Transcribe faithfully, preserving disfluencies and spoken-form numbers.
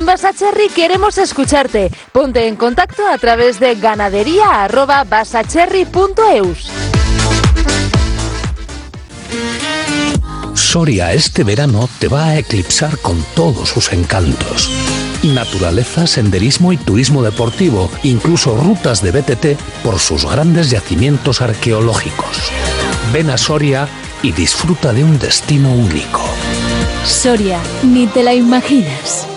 Basacherry queremos escucharte. Ponte en contacto a través de ganadería arroba basacherry punto eus. Soria este verano te va a eclipsar con todos sus encantos. Naturaleza, senderismo y turismo deportivo, incluso rutas de B T T por sus grandes yacimientos arqueológicos. Ven a Soria y disfruta de un destino único. Soria, ni te la imaginas.